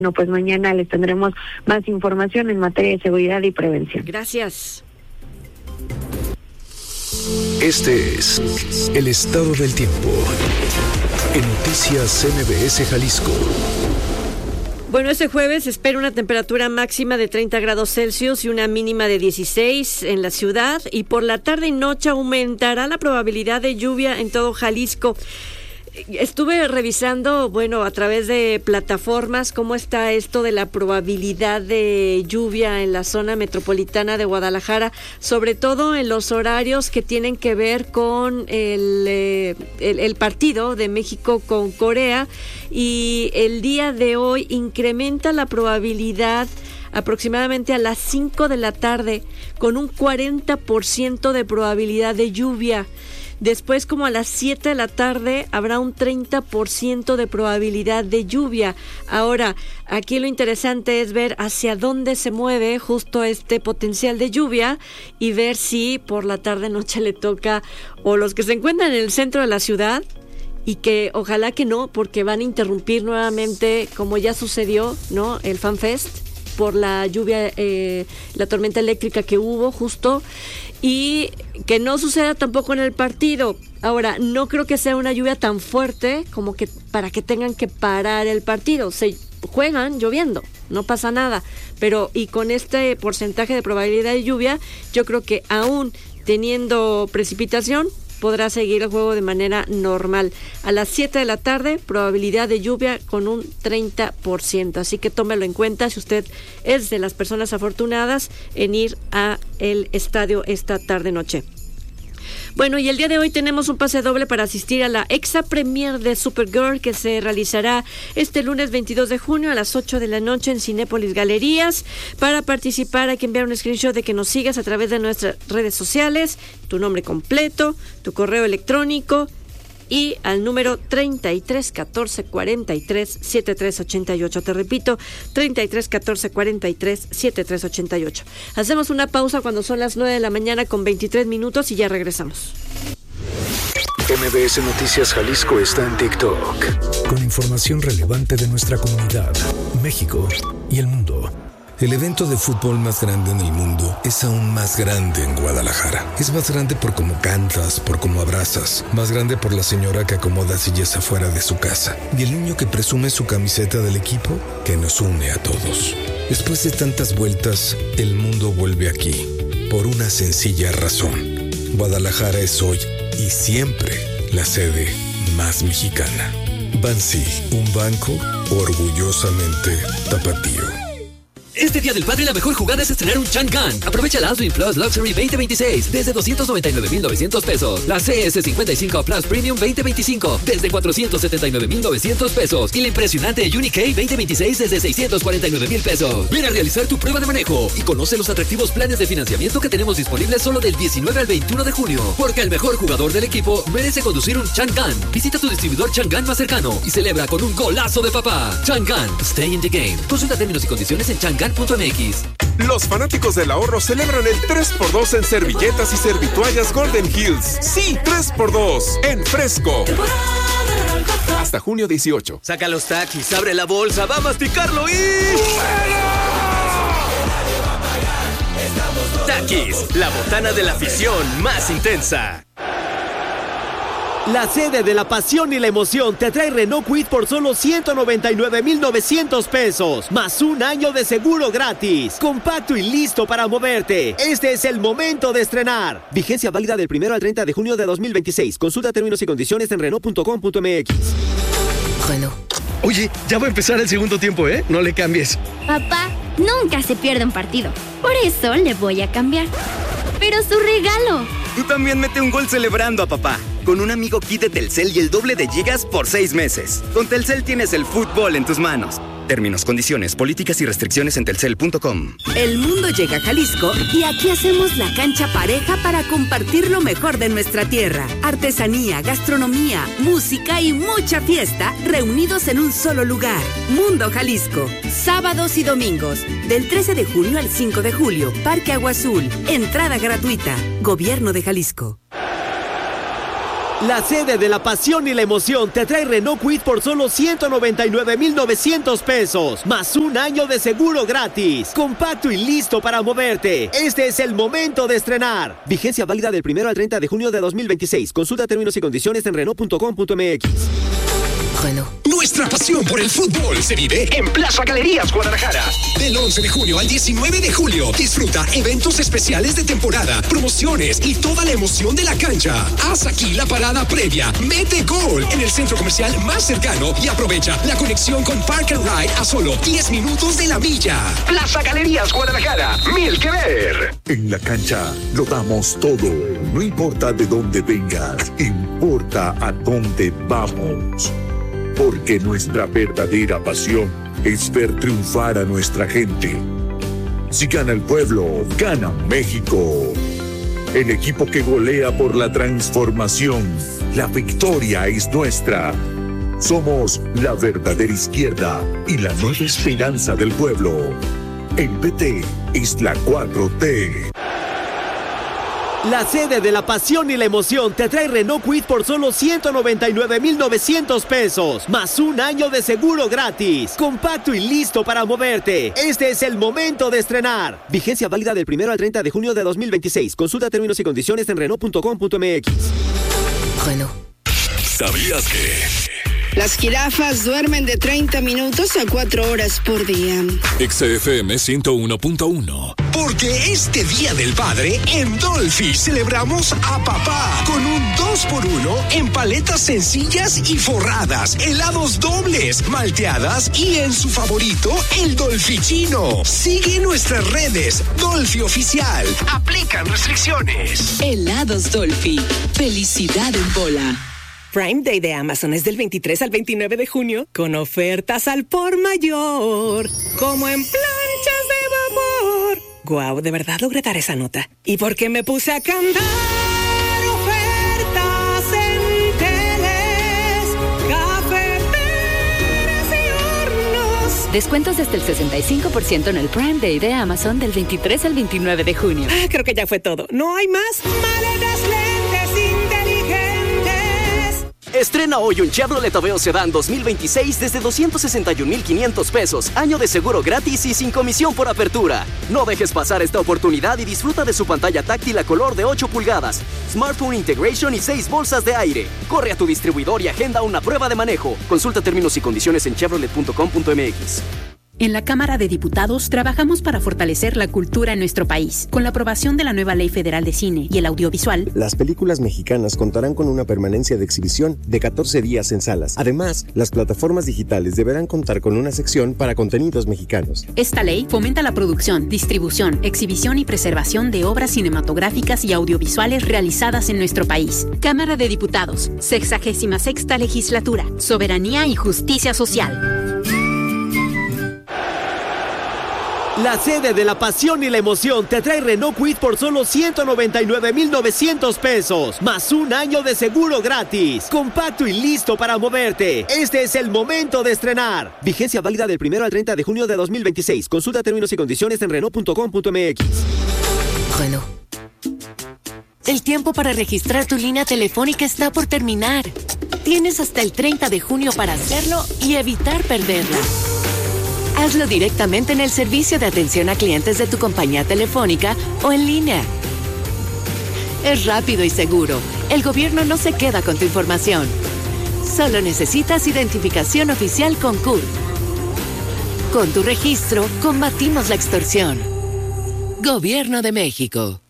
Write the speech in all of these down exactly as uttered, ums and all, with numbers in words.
No, pues mañana les tendremos más información en materia de seguridad y prevención. Gracias. Este es el estado del tiempo en Noticias M B S Jalisco. Bueno, este jueves se espera una temperatura máxima de treinta grados Celsius y una mínima de dieciséis en la ciudad, y por la tarde y noche aumentará la probabilidad de lluvia en todo Jalisco. Estuve revisando, bueno, a través de plataformas, cómo está esto de la probabilidad de lluvia en la zona metropolitana de Guadalajara, sobre todo en los horarios que tienen que ver con el, eh, el, el partido de México con Corea, y el día de hoy incrementa la probabilidad aproximadamente a las cinco de la tarde con un cuarenta por ciento de probabilidad de lluvia. Después, como a las siete de la tarde, habrá un treinta por ciento de probabilidad de lluvia. Ahora, aquí lo interesante es ver hacia dónde se mueve justo este potencial de lluvia y ver si por la tarde-noche le toca o los que se encuentran en el centro de la ciudad, y que ojalá que no, porque van a interrumpir nuevamente, como ya sucedió, ¿no?, el FanFest, por la lluvia, eh, la tormenta eléctrica que hubo justo, y que no suceda tampoco en el partido. Ahora, no creo que sea una lluvia tan fuerte como que para que tengan que parar el partido. Se juegan lloviendo, no pasa nada, pero y con este porcentaje de probabilidad de lluvia, yo creo que aún teniendo precipitación, podrá seguir el juego de manera normal. A las siete de la tarde, probabilidad de lluvia con un treinta por ciento. Así que tómelo en cuenta si usted es de las personas afortunadas en ir a el estadio esta tarde-noche. Bueno, y el día de hoy tenemos un pase doble para asistir a la Exa Premier de Supergirl, que se realizará este lunes veintidós de junio a las ocho de la noche en Cinépolis Galerías. Para participar hay que enviar un screenshot de que nos sigas a través de nuestras redes sociales, tu nombre completo, tu correo electrónico y al número treinta y tres catorce cuarenta y tres setenta y tres ochenta y ocho. Te repito, treinta y tres catorce cuarenta y tres setenta y tres ochenta y ocho. Hacemos una pausa cuando son las nueve de la mañana con veintitrés minutos y ya regresamos. M B S Noticias Jalisco está en TikTok con información relevante de nuestra comunidad, México y el mundo. El evento de fútbol más grande en el mundo es aún más grande en Guadalajara. Es más grande por cómo cantas, por cómo abrazas. Más grande por la señora que acomoda sillas afuera de su casa. Y el niño que presume su camiseta del equipo que nos une a todos. Después de tantas vueltas, el mundo vuelve aquí. Por una sencilla razón. Guadalajara es hoy y siempre la sede más mexicana. Bansi, un banco orgullosamente tapatío. Este Día del Padre la mejor jugada es estrenar un Chang'an. Aprovecha la Alduin Plus Luxury veinte veintiséis desde doscientos noventa y nueve mil novecientos pesos. La C S cincuenta y cinco Plus Premium veinte veinticinco desde cuatrocientos setenta y nueve mil novecientos pesos. Y la impresionante Unique veinte veintiséis desde seiscientos cuarenta y nueve mil pesos. Ven a realizar tu prueba de manejo y conoce los atractivos planes de financiamiento que tenemos disponibles solo del diecinueve al veintiuno de junio. Porque el mejor jugador del equipo merece conducir un Chang'an. Visita tu distribuidor Chang'an más cercano y celebra con un golazo de papá. Chang'an, stay in the game. Consulta términos y condiciones en chang'an punto m x. Los fanáticos del ahorro celebran el tres por dos en servilletas y servitoallas Golden Hills. Sí, tres por dos en Fresco. Hasta junio dieciocho. Saca los taquis, abre la bolsa, va a masticarlo y... Taquis, la botana de la afición más intensa. La sede de la pasión y la emoción te trae Renault Kwid por solo ciento noventa y nueve mil novecientos pesos, más un año de seguro gratis. Compacto y listo para moverte. Este es el momento de estrenar. Vigencia válida del primero al treinta de junio de dos mil veintiséis. Consulta términos y condiciones en renault punto com punto m x. Renault. Oye, ya va a empezar el segundo tiempo, ¿eh? No le cambies. Papá nunca se pierde un partido. Por eso le voy a cambiar. Pero su regalo. Tú también mete un gol celebrando a papá. Con un amigo kit de Telcel y el doble de gigas por seis meses. Con Telcel tienes el fútbol en tus manos. Términos, condiciones, políticas y restricciones en telcel punto com. El mundo llega a Jalisco y aquí hacemos la cancha pareja para compartir lo mejor de nuestra tierra. Artesanía, gastronomía, música y mucha fiesta reunidos en un solo lugar. Mundo Jalisco. Sábados y domingos. Del trece de junio al cinco de julio. Parque Agua Azul. Entrada gratuita. Gobierno de Jalisco. La sede de la pasión y la emoción te trae Renault Kwid por solo ciento noventa y nueve mil novecientos pesos, más un año de seguro gratis. Compacto y listo para moverte. Este es el momento de estrenar. Vigencia válida del primero al treinta de junio de dos mil veintiséis. Consulta términos y condiciones en renault punto com punto m x. Renault. Nuestra pasión por el fútbol se vive en Plaza Galerías Guadalajara. Del once de junio al diecinueve de julio, disfruta eventos especiales de temporada, promociones y toda la emoción de la cancha. Haz aquí la parada previa. Mete gol en el centro comercial más cercano y aprovecha la conexión con Park and Ride a solo diez minutos de la villa. Plaza Galerías Guadalajara, mil que ver. En la cancha lo damos todo. No importa de dónde vengas, importa a dónde vamos. Porque nuestra verdadera pasión es ver triunfar a nuestra gente. Si gana el pueblo, gana México. El equipo que golea por la transformación. La victoria es nuestra. Somos la verdadera izquierda y la nueva esperanza del pueblo. El P T es la cuatro T. La sede de la pasión y la emoción te trae Renault Kwid por solo ciento noventa y nueve mil novecientos pesos, más un año de seguro gratis. Compacto y listo para moverte. Este es el momento de estrenar. Vigencia válida del primero al treinta de junio de dos mil veintiséis. Consulta términos y condiciones en renault punto com punto m x. Renault. ¿Sabías que las jirafas duermen de treinta minutos a cuatro horas por día? X F M ciento uno punto uno. Porque este Día del Padre, en Dolphy celebramos a papá con un dos por uno en paletas sencillas y forradas, helados dobles, malteadas y en su favorito, el Dolphychino. Sigue nuestras redes, Dolphy Oficial. Aplican restricciones. Helados Dolphy. Felicidad en bola. Prime Day de Amazon es del veintitrés al veintinueve de junio con ofertas al por mayor, como en planchas de vapor. Guau, de verdad logré dar esa nota. ¿Y por qué me puse a cantar? Ofertas en teles, cafeteras y hornos. Descuentos desde el sesenta y cinco por ciento en el Prime Day de Amazon del veintitrés al veintinueve de junio. Ah, creo que ya fue todo. ¿No hay más? Maletas, lentes inteligentes. Estrena hoy un Chevrolet Aveo Sedán dos mil veintiséis desde doscientos sesenta y un mil quinientos pesos, año de seguro gratis y sin comisión por apertura. No dejes pasar esta oportunidad y disfruta de su pantalla táctil a color de ocho pulgadas, Smartphone Integration y seis bolsas de aire. Corre a tu distribuidor y agenda una prueba de manejo. Consulta términos y condiciones en chevrolet punto com punto m x. En la Cámara de Diputados trabajamos para fortalecer la cultura en nuestro país. Con la aprobación de la nueva Ley Federal de Cine y el Audiovisual, las películas mexicanas contarán con una permanencia de exhibición de catorce días en salas. Además, las plataformas digitales deberán contar con una sección para contenidos mexicanos. Esta ley fomenta la producción, distribución, exhibición y preservación de obras cinematográficas y audiovisuales realizadas en nuestro país. Cámara de Diputados, sexagésima sexta legislatura, soberanía y justicia social. La sede de la pasión y la emoción te trae Renault Kwid por solo ciento noventa y nueve mil novecientos pesos, más un año de seguro gratis. Compacto y listo para moverte. Este es el momento de estrenar. Vigencia válida del primero al treinta de junio de dos mil veintiséis. Consulta términos y condiciones en renault punto com punto m x. Renault. El tiempo para registrar tu línea telefónica está por terminar. Tienes hasta el treinta de junio para hacerlo y evitar perderla. Hazlo directamente en el servicio de atención a clientes de tu compañía telefónica o en línea. Es rápido y seguro. El gobierno no se queda con tu información. Solo necesitas identificación oficial con C U R. Con tu registro, combatimos la extorsión. Gobierno de México.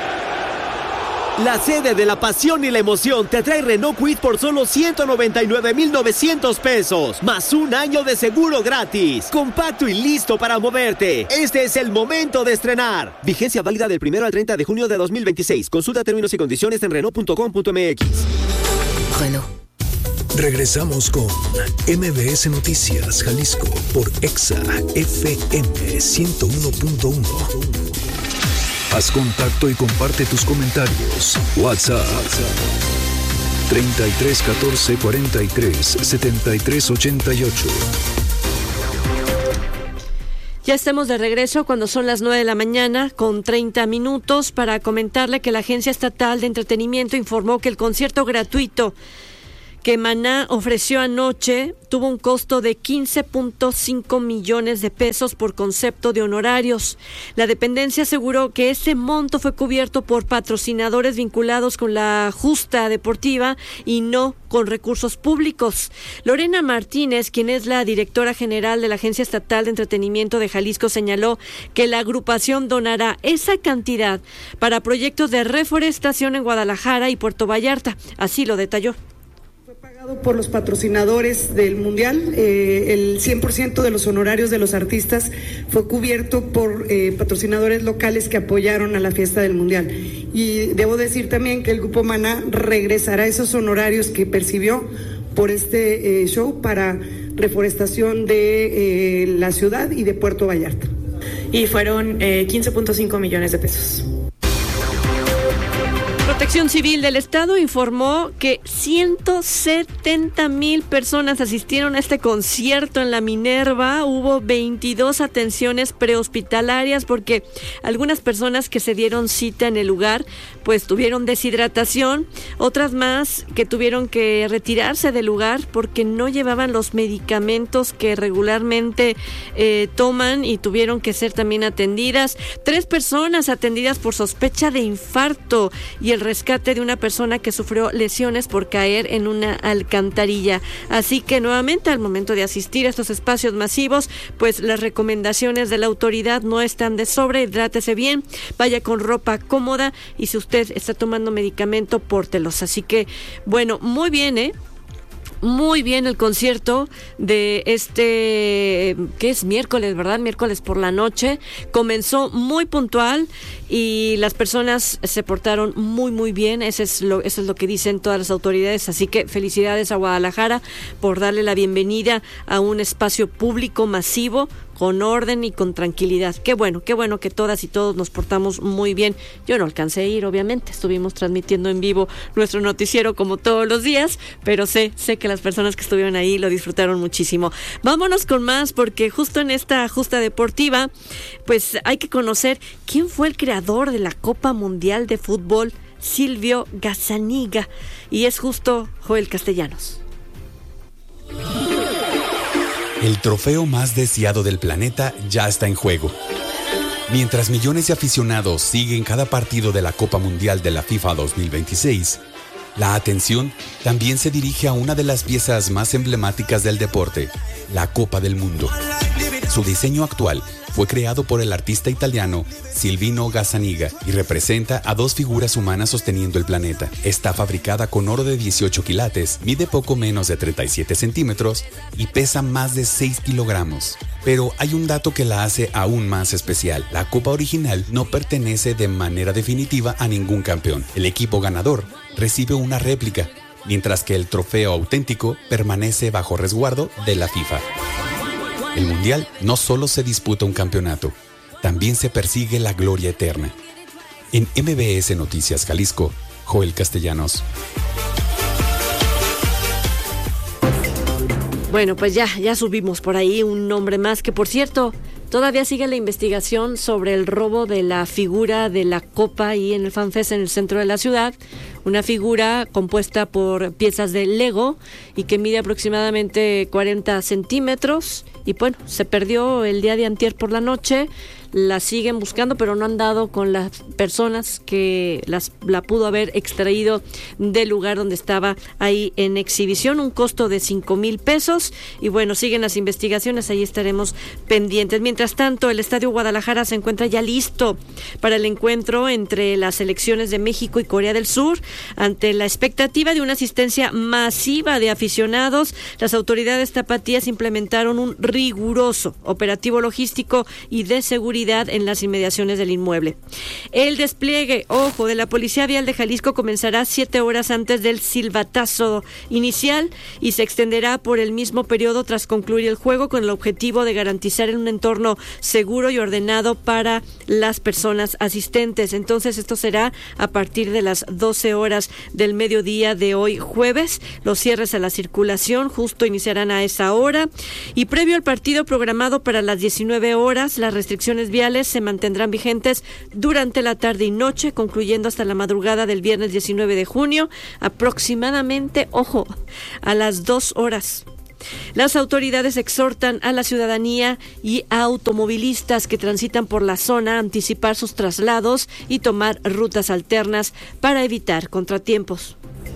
La sede de la pasión y la emoción te trae Renault Kwid por solo ciento noventa y nueve mil novecientos pesos, más un año de seguro gratis. Compacto y listo para moverte. Este es el momento de estrenar. Vigencia válida del primero al treinta de junio de dos mil veintiséis. Consulta términos y condiciones en renault punto com punto m x. Renault. Regresamos con M B S Noticias Jalisco por Exa F M ciento uno punto uno. Haz contacto y comparte tus comentarios. WhatsApp treinta y tres catorce cuarenta y tres setenta y tres ochenta y ocho. Ya estamos de regreso cuando son las nueve de la mañana con treinta minutos para comentarle que la Agencia Estatal de Entretenimiento informó que el concierto gratuito que Maná ofreció anoche tuvo un costo de quince punto cinco millones de pesos por concepto de honorarios. La dependencia aseguró que ese monto fue cubierto por patrocinadores vinculados con la justa deportiva y no con recursos públicos. Lorena Martínez, quien es la directora general de la Agencia Estatal de Entretenimiento de Jalisco, señaló que la agrupación donará esa cantidad para proyectos de reforestación en Guadalajara y Puerto Vallarta. Así lo detalló. Por los patrocinadores del Mundial, eh, el cien por ciento de los honorarios de los artistas fue cubierto por eh, patrocinadores locales que apoyaron a la fiesta del Mundial. Y debo decir también que el Grupo Maná regresará esos honorarios que percibió por este eh, show para reforestación de eh, la ciudad y de Puerto Vallarta. Y fueron eh, quince punto cinco millones de pesos. Protección Civil del Estado informó que ciento setenta mil personas asistieron a este concierto en la Minerva. Hubo veintidós atenciones prehospitalarias porque algunas personas que se dieron cita en el lugar pues tuvieron deshidratación, otras más que tuvieron que retirarse del lugar porque no llevaban los medicamentos que regularmente eh, toman y tuvieron que ser también atendidas. Tres personas atendidas por sospecha de infarto y el rescate de una persona que sufrió lesiones por caer en una alcantarilla. Así que nuevamente al momento de asistir a estos espacios masivos, pues las recomendaciones de la autoridad no están de sobra. Hidrátese bien, vaya con ropa cómoda y si usted está tomando medicamento, pórtelos. Así que bueno, muy bien, ¿eh? Muy bien el concierto de este, que es miércoles, ¿verdad? Miércoles por la noche. Comenzó muy puntual y las personas se portaron muy, muy bien. Eso es lo, eso es lo que dicen todas las autoridades. Así que felicidades a Guadalajara por darle la bienvenida a un espacio público masivo con orden y con tranquilidad. Qué bueno, qué bueno que todas y todos nos portamos muy bien. Yo no alcancé a ir, obviamente. Estuvimos transmitiendo en vivo nuestro noticiero como todos los días, pero sé, sé que las personas que estuvieron ahí lo disfrutaron muchísimo. Vámonos con más, porque justo en esta justa deportiva, pues hay que conocer quién fue el creador de la Copa Mundial de Fútbol, Silvio Gazzaniga, y es justo Joel Castellanos. El trofeo más deseado del planeta ya está en juego. Mientras millones de aficionados siguen cada partido de la Copa Mundial de la FIFA dos mil veintiséis, la atención también se dirige a una de las piezas más emblemáticas del deporte, la Copa del Mundo. Su diseño actual fue creado por el artista italiano Silvino Gazzaniga y representa a dos figuras humanas sosteniendo el planeta. Está fabricada con oro de dieciocho quilates, mide poco menos de treinta y siete centímetros y pesa más de seis kilogramos. Pero hay un dato que la hace aún más especial. La copa original no pertenece de manera definitiva a ningún campeón. El equipo ganador recibe una réplica, mientras que el trofeo auténtico permanece bajo resguardo de la FIFA. El Mundial no solo se disputa un campeonato, también se persigue la gloria eterna. En M B S Noticias Jalisco, Joel Castellanos. Bueno, pues ya, ya subimos por ahí un nombre más, que por cierto, todavía sigue la investigación sobre el robo de la figura de la copa ahí en el FanFest en el centro de la ciudad. Una figura compuesta por piezas de Lego y que mide aproximadamente cuarenta centímetros. Y bueno, se perdió el día de antier por la noche. La siguen buscando, pero no han dado con las personas que las, la pudo haber extraído del lugar donde estaba ahí en exhibición. Un costo de cinco mil pesos. Y bueno, siguen las investigaciones, ahí estaremos pendientes. Mientras tanto, el Estadio Guadalajara se encuentra ya listo para el encuentro entre las selecciones de México y Corea del Sur. Ante la expectativa de una asistencia masiva de aficionados, las autoridades tapatías implementaron un riguroso operativo logístico y de seguridad seguridad en las inmediaciones del inmueble. El despliegue, ojo, de la Policía Vial de Jalisco comenzará siete horas antes del silbatazo inicial y se extenderá por el mismo periodo tras concluir el juego, con el objetivo de garantizar un entorno seguro y ordenado para las personas asistentes. Entonces esto será a partir de las doce horas del mediodía de hoy jueves. Los cierres a la circulación justo iniciarán a esa hora y previo al partido programado para las diecinueve horas, las restricciones viales se mantendrán vigentes durante la tarde y noche, concluyendo hasta la madrugada del viernes diecinueve de junio, aproximadamente, ojo, a las dos horas. Las autoridades exhortan a la ciudadanía y a automovilistas que transitan por la zona a anticipar sus traslados y tomar rutas alternas para evitar contratiempos.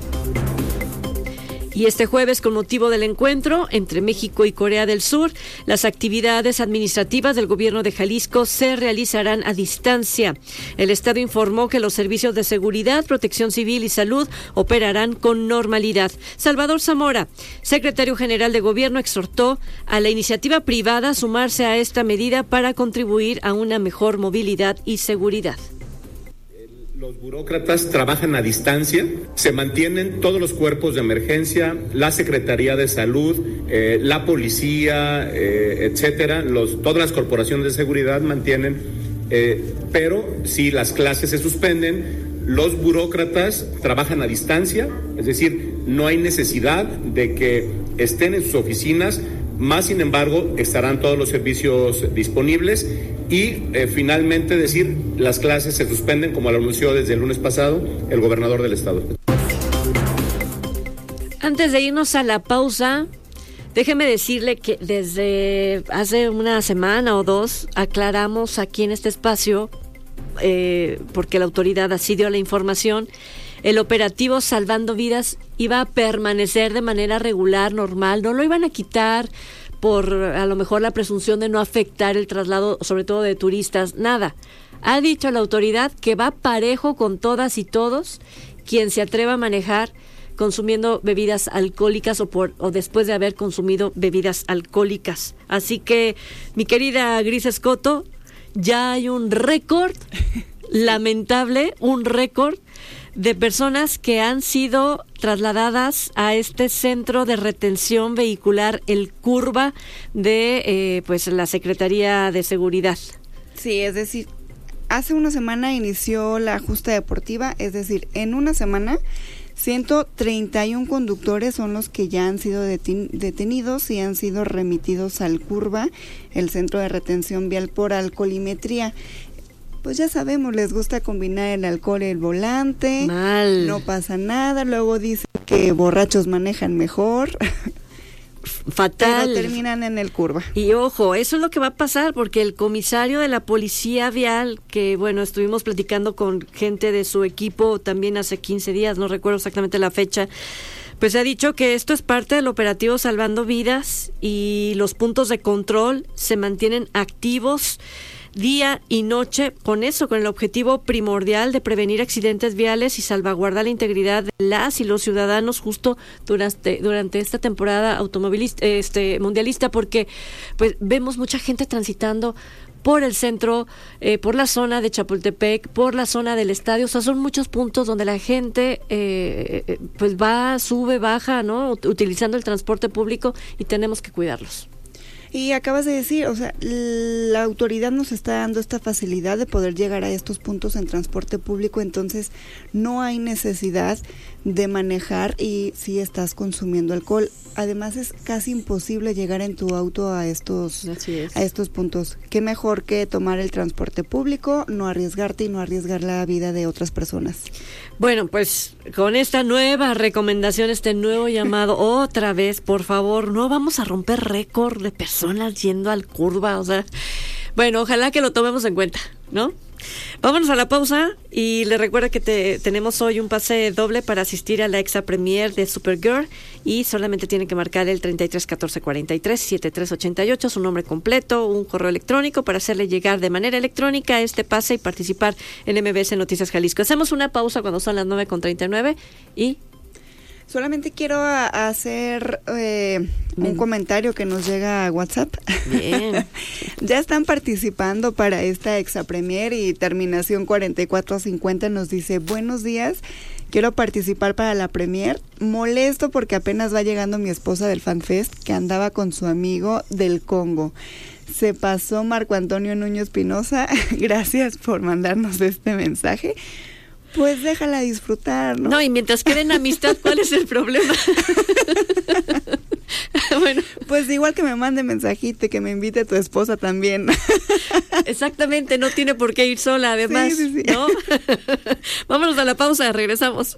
Y este jueves, con motivo del encuentro entre México y Corea del Sur, las actividades administrativas del gobierno de Jalisco se realizarán a distancia. El Estado informó que los servicios de seguridad, protección civil y salud operarán con normalidad. Salvador Zamora, secretario general de gobierno, exhortó a la iniciativa privada a sumarse a esta medida para contribuir a una mejor movilidad y seguridad. Los burócratas trabajan a distancia, se mantienen todos los cuerpos de emergencia, la Secretaría de Salud, eh, la policía, eh, etcétera, los, todas las corporaciones de seguridad mantienen, eh, pero si las clases se suspenden, los burócratas trabajan a distancia, es decir, no hay necesidad de que estén en sus oficinas, más sin embargo estarán todos los servicios disponibles. Y eh, finalmente decir, las clases se suspenden, como lo anunció desde el lunes pasado el gobernador del estado. Antes de irnos a la pausa, déjeme decirle que desde hace una semana o dos aclaramos aquí en este espacio, eh, porque la autoridad así dio la información, el operativo Salvando Vidas iba a permanecer de manera regular, normal, no lo iban a quitar por a lo mejor la presunción de no afectar el traslado, sobre todo de turistas, nada. Ha dicho la autoridad que va parejo con todas y todos quien se atreva a manejar consumiendo bebidas alcohólicas o, por, o después de haber consumido bebidas alcohólicas. Así que, mi querida Gris Escoto, ya hay un récord lamentable, un récord de personas que han sido trasladadas a este centro de retención vehicular, el Curva, de eh, pues la Secretaría de Seguridad. Sí, es decir, hace una semana inició la justa deportiva, es decir, en una semana ciento treinta y uno conductores son los que ya han sido deten- detenidos y han sido remitidos al Curva, el centro de retención vial por alcoholimetría. Pues ya sabemos, les gusta combinar el alcohol y el volante. Mal. No pasa nada. Luego dicen que borrachos manejan mejor. Fatal. Pero terminan en el Curva. Y ojo, eso es lo que va a pasar, porque el comisario de la Policía Vial, que bueno, estuvimos platicando con gente de su equipo también hace quince días, no recuerdo exactamente la fecha, pues ha dicho que esto es parte del operativo Salvando Vidas y los puntos de control se mantienen activos día y noche, con eso, con el objetivo primordial de prevenir accidentes viales y salvaguardar la integridad de las y los ciudadanos justo durante durante esta temporada automovilista, este mundialista, porque pues vemos mucha gente transitando por el centro, eh, por la zona de Chapultepec, por la zona del estadio. O sea, son muchos puntos donde la gente eh, pues va, sube, baja, ¿no? Utilizando el transporte público y tenemos que cuidarlos. Y acabas de decir, o sea, la autoridad nos está dando esta facilidad de poder llegar a estos puntos en transporte público, entonces no hay necesidad de manejar y si estás consumiendo alcohol. Además es casi imposible llegar en tu auto a estos a estos puntos. Qué mejor que tomar el transporte público, no arriesgarte y no arriesgar la vida de otras personas. Bueno, pues con esta nueva recomendación, este nuevo llamado, otra vez, por favor, no vamos a romper récord de personas yendo al Curva, o sea, bueno, ojalá que lo tomemos en cuenta, ¿no? Vámonos a la pausa y les recuerdo que te, tenemos hoy un pase doble para asistir a la Exa Premier de Supergirl y solamente tienen que marcar el treinta y tres catorce cuarenta y tres setenta y tres ochenta y ocho, su nombre completo, un correo electrónico para hacerle llegar de manera electrónica este pase y participar en M B S Noticias Jalisco. Hacemos una pausa cuando son las nueve con treinta y nueve y... Solamente quiero a, hacer eh, un comentario que nos llega a WhatsApp. Bien. Ya están participando para esta Exapremier y terminación cuarenta y cuatro cincuenta nos dice, buenos días, quiero participar para la Premier, molesto porque apenas va llegando mi esposa del FanFest que andaba con su amigo del Congo. Se pasó Marco Antonio Nuño Espinosa, gracias por mandarnos este mensaje. Pues déjala disfrutar, ¿no? No, y mientras quede en amistad, ¿cuál es el problema? Bueno, pues igual que me mande mensajito y que me invite a tu esposa también. Exactamente, no tiene por qué ir sola, además, sí, sí, sí. ¿No? Vámonos a la pausa, regresamos.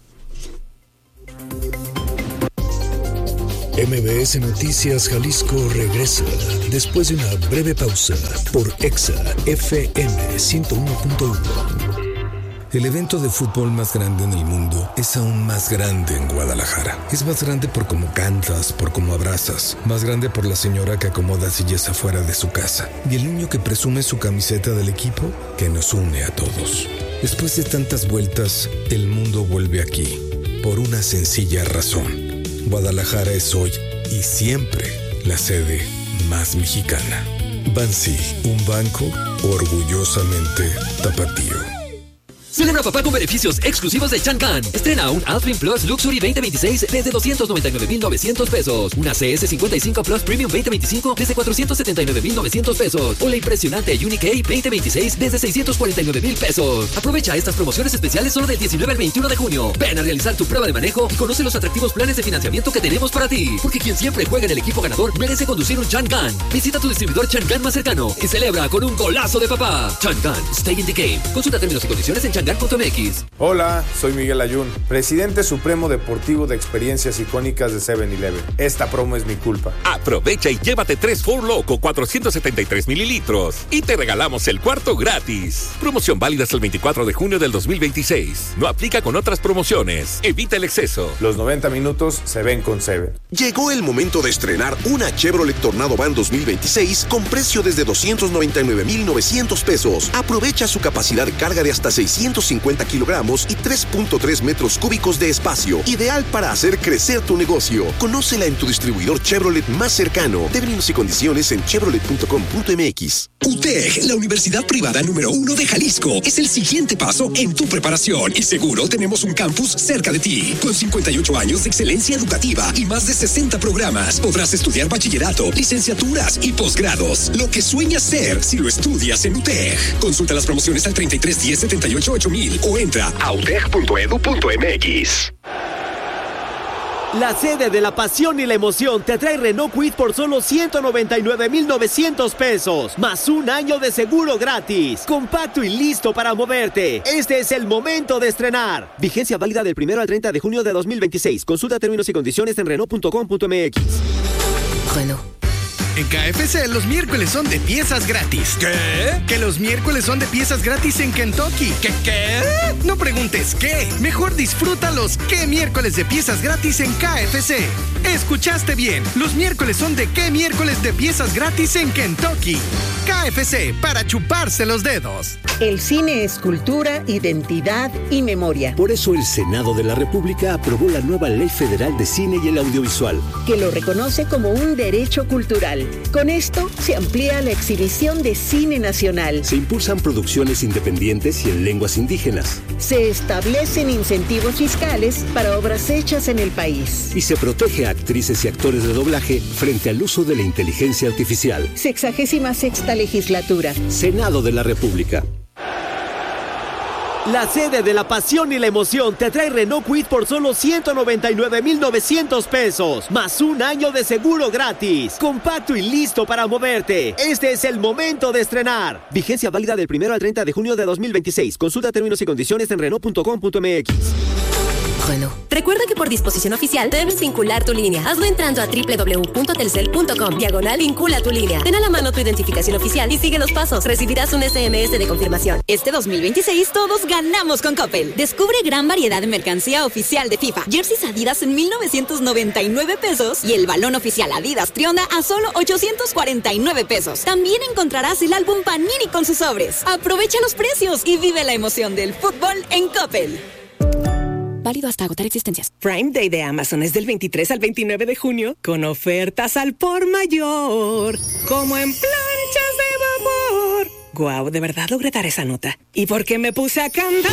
M B S Noticias Jalisco regresa después de una breve pausa por Exa F M ciento uno punto uno. El evento de fútbol más grande en el mundo es aún más grande en Guadalajara. Es más grande por cómo cantas, por cómo abrazas. Más grande por la señora que acomoda sillas afuera de su casa. Y el niño que presume su camiseta del equipo que nos une a todos. Después de tantas vueltas, el mundo vuelve aquí. Por una sencilla razón. Guadalajara es hoy y siempre la sede más mexicana. Bansi, un banco orgullosamente tapatío. Celebra papá con beneficios exclusivos de Changan. Estrena un Alpine Plus Luxury veinte veintiséis desde doscientos noventa y nueve mil novecientos pesos. Una C S cincuenta y cinco Plus Premium veinte veinticinco desde cuatrocientos setenta y nueve mil novecientos pesos. O la impresionante Unique veinte veintiséis desde seiscientos cuarenta y nueve mil pesos. Aprovecha estas promociones especiales solo del diecinueve al veintiuno de junio. Ven a realizar tu prueba de manejo y conoce los atractivos planes de financiamiento que tenemos para ti. Porque quien siempre juega en el equipo ganador merece conducir un Changan. Visita tu distribuidor Changan más cercano y celebra con un golazo de papá. Changan, stay in the game. Consulta términos y condiciones en changan punto m x. Hola, soy Miguel Ayun, presidente supremo deportivo de experiencias icónicas de seven eleven. Esta promo es mi culpa. Aprovecha y llévate tres Four Loko cuatrocientos setenta y tres mililitros y te regalamos el cuarto gratis. Promoción válida hasta el veinticuatro de junio del dos mil veintiséis. No aplica con otras promociones. Evita el exceso. Los noventa minutos se ven con Seven. Llegó el momento de estrenar una Chevrolet Tornado Van dos mil veintiséis con precio desde doscientos noventa y nueve mil novecientos pesos. Aprovecha su capacidad de carga de hasta seiscientos cincuenta kilogramos y tres punto tres metros cúbicos de espacio. Ideal para hacer crecer tu negocio. Conócela en tu distribuidor Chevrolet más cercano. Términos y condiciones en chevrolet punto com punto m x. U T E C, la universidad privada número uno de Jalisco, es el siguiente paso en tu preparación y seguro tenemos un campus cerca de ti. Con cincuenta y ocho años de excelencia educativa y más de sesenta programas, podrás estudiar bachillerato, licenciaturas y posgrados. Lo que sueñas ser si lo estudias en U T E C. Consulta las promociones al treinta y tres diez setenta y ocho ocho mil o entra a u t e c punto e d u punto m x. La sede de la pasión y la emoción te trae Renault Kwid por solo ciento noventa y nueve mil novecientos pesos, más un año de seguro gratis. Compacto y listo para moverte. Este es el momento de estrenar. Vigencia válida del primero al treinta de junio de dos mil veintiséis. Consulta términos y condiciones en renault punto com punto m x. Renault. En K F C los miércoles son de piezas gratis. ¿Qué? Que los miércoles son de piezas gratis en Kentucky. ¿Qué qué? No preguntes qué. Mejor disfruta los qué miércoles de piezas gratis en K F C. Escuchaste bien. Los miércoles son de qué miércoles de piezas gratis en Kentucky. K F C, para chuparse los dedos. El cine es cultura, identidad y memoria. Por eso el Senado de la República aprobó la nueva Ley Federal de Cine y el Audiovisual, que lo reconoce como un derecho cultural. Con esto se amplía la exhibición de cine nacional. Se impulsan producciones independientes y en lenguas indígenas. Se establecen incentivos fiscales para obras hechas en el país. Y se protege a actrices y actores de doblaje frente al uso de la inteligencia artificial. Sexagésima sexta legislatura. Senado de la República. La sede de la pasión y la emoción te trae Renault Kwid por solo ciento noventa y nueve mil novecientos pesos, más un año de seguro gratis. Compacto y listo para moverte. Este es el momento de estrenar. Vigencia válida del primero al treinta de junio de dos mil veintiséis. Consulta términos y condiciones en renault punto com punto m x. Renault. Recuerda que por disposición oficial debes vincular tu línea. Hazlo entrando a doble u doble u doble u punto telcel punto com. Diagonal vincula tu línea. Ten a la mano tu identificación oficial y sigue los pasos. Recibirás un S M S de confirmación. Este dos mil veintiséis todos ganamos con Coppel. Descubre gran variedad de mercancía oficial de FIFA. Jerseys Adidas en mil novecientos noventa y nueve pesos y el balón oficial Adidas Trionda a solo ochocientos cuarenta y nueve pesos. También encontrarás el álbum Panini con sus sobres. Aprovecha los precios y vive la emoción del fútbol en Coppel. Válido hasta agotar existencias. Prime Day de Amazon es del veintitrés al veintinueve de junio con ofertas al por mayor, como en planchas de vapor. Guau, de verdad logré dar esa nota. ¿Y por qué me puse a cantar?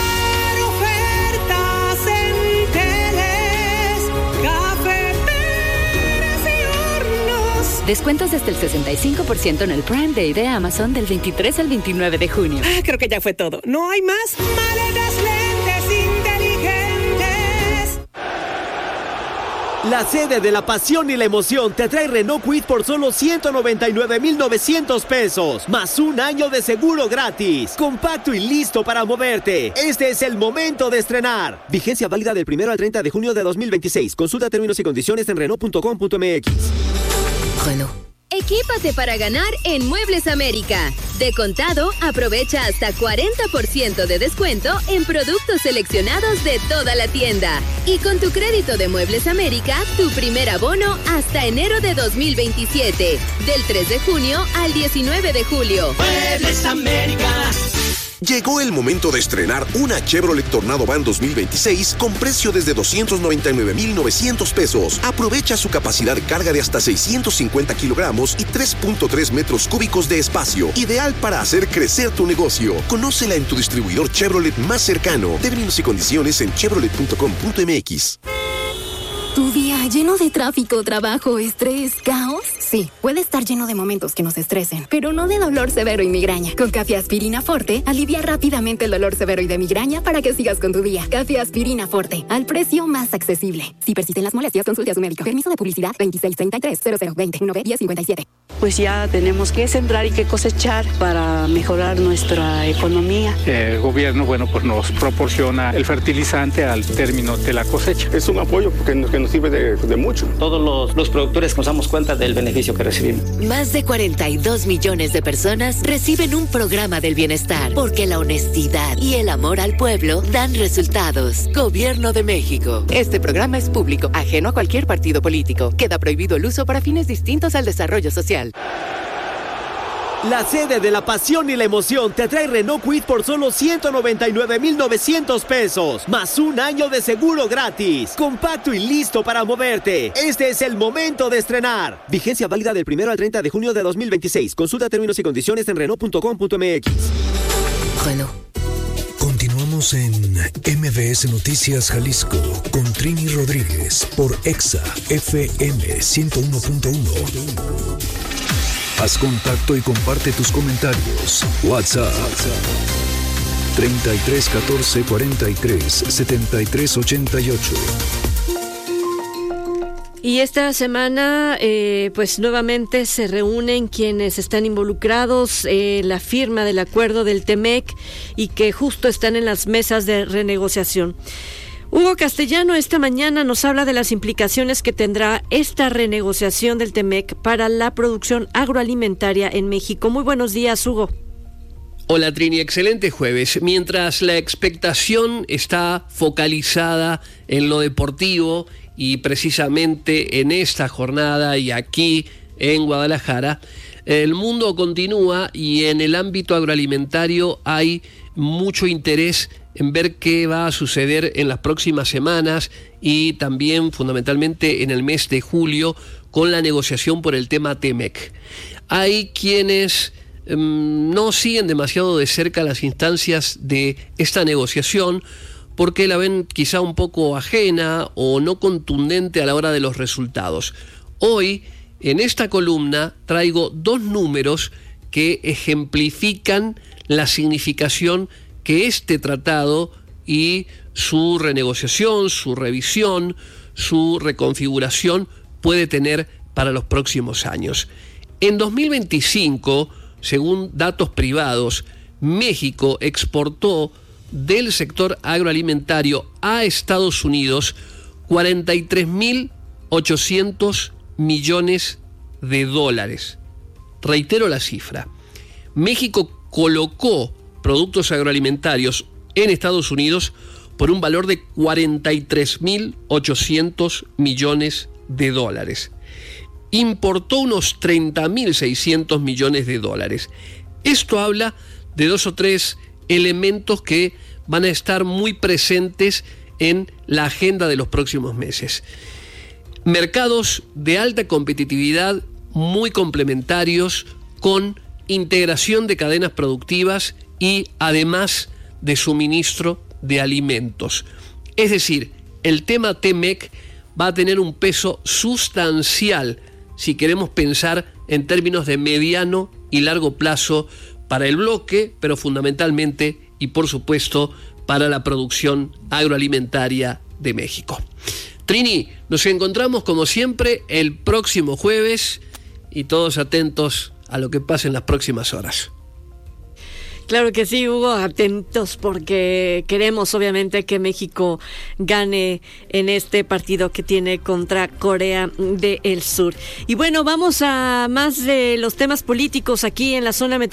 Ofertas en teles, cafeteras y hornos. Descuentos hasta el sesenta y cinco por ciento en el Prime Day de Amazon del veintitrés al veintinueve de junio. Ah, creo que ya fue todo. ¿No hay más? Maletas, lentes inteligentes. La sede de la pasión y la emoción te trae Renault Kwid por solo ciento noventa y nueve mil novecientos pesos, más un año de seguro gratis. Compacto y listo para moverte. Este es el momento de estrenar. Vigencia válida del primero al treinta de junio de dos mil veintiséis. Consulta términos y condiciones en Renault punto com punto m x. Renault. Equípate para ganar en Muebles América. De contado, aprovecha hasta cuarenta por ciento de descuento en productos seleccionados de toda la tienda. Y con tu crédito de Muebles América, tu primer abono hasta enero de dos mil veintisiete. Del tres de junio al diecinueve de julio. Muebles América. Llegó el momento de estrenar una Chevrolet Tornado Van dos mil veintiséis con precio desde doscientos noventa y nueve mil novecientos pesos. Aprovecha su capacidad de carga de hasta seiscientos cincuenta kilogramos y tres punto tres metros cúbicos de espacio. Ideal para hacer crecer tu negocio. Conócela en tu distribuidor Chevrolet más cercano. Términos y condiciones en chevrolet punto com punto m x. ¿Tu día lleno de tráfico, trabajo, estrés, caos? Sí, puede estar lleno de momentos que nos estresen, pero no de dolor severo y migraña. Con Café Aspirina Forte, alivia rápidamente el dolor severo y de migraña para que sigas con tu día. Café Aspirina Forte, al precio más accesible. Si persisten las molestias, consulte a su médico. Permiso de publicidad veintiséis treinta y tres cero cero veinte uno B diez cincuenta y siete. Pues ya tenemos que sembrar y que cosechar para mejorar nuestra economía. El gobierno, bueno, pues nos proporciona el fertilizante al término de la cosecha. Es un apoyo porque nos, que nos sirve de, de mucho. Todos los, los productores nos damos cuenta del beneficio que recibimos. Más de cuarenta y dos millones de personas reciben un programa del bienestar porque la honestidad y el amor al pueblo dan resultados. Gobierno de México. Este programa es público, ajeno a cualquier partido político. Queda prohibido el uso para fines distintos al desarrollo social. La sede de la pasión y la emoción te trae Renault Kwid por solo ciento noventa y nueve mil novecientos pesos, más un año de seguro gratis. Compacto y listo para moverte. Este es el momento de estrenar. Vigencia válida del primero al treinta de junio de dos mil veintiséis. Consulta términos y condiciones en Renault punto com punto m x. Renault. Continuamos en M V S Noticias Jalisco con Trini Rodríguez por Exa F M ciento uno punto uno. Haz contacto y comparte tus comentarios. WhatsApp treinta y tres catorce cuarenta y tres setenta y tres ochenta y ocho. Y esta semana, eh, pues nuevamente se reúnen quienes están involucrados en la firma del acuerdo del T-M E C y que justo están en las mesas de renegociación. Hugo Castellano esta mañana nos habla de las implicaciones que tendrá esta renegociación del T M E C para la producción agroalimentaria en México. Muy buenos días, Hugo. Hola Trini, excelente jueves. Mientras la expectación está focalizada en lo deportivo y precisamente en esta jornada y aquí en Guadalajara, el mundo continúa y en el ámbito agroalimentario hay mucho interés en ver qué va a suceder en las próximas semanas y también fundamentalmente en el mes de julio con la negociación por el tema T M E C. Hay quienes um, no siguen demasiado de cerca las instancias de esta negociación porque la ven quizá un poco ajena o no contundente a la hora de los resultados. Hoy, en esta columna, traigo dos números que ejemplifican la significación que este tratado y su renegociación, su revisión, su reconfiguración puede tener para los próximos años. En dos mil veinticinco, según datos privados, México exportó del sector agroalimentario a Estados Unidos cuarenta y tres mil ochocientos millones de dólares. Reitero la cifra. México colocó productos agroalimentarios en Estados Unidos por un valor de cuarenta y tres mil ochocientos millones de dólares. Importó unos treinta mil seiscientos millones de dólares. Esto habla de dos o tres elementos que van a estar muy presentes en la agenda de los próximos meses. Mercados de alta competitividad muy complementarios, con integración de cadenas productivas y además de suministro de alimentos. Es decir, el tema T-MEC va a tener un peso sustancial si queremos pensar en términos de mediano y largo plazo para el bloque, pero fundamentalmente y por supuesto para la producción agroalimentaria de México. Trini, nos encontramos como siempre el próximo jueves y todos atentos a lo que pase en las próximas horas. Claro que sí, Hugo, atentos porque queremos obviamente que México gane en este partido que tiene contra Corea del Sur. Y bueno, vamos a más de los temas políticos aquí en la zona metropolitana.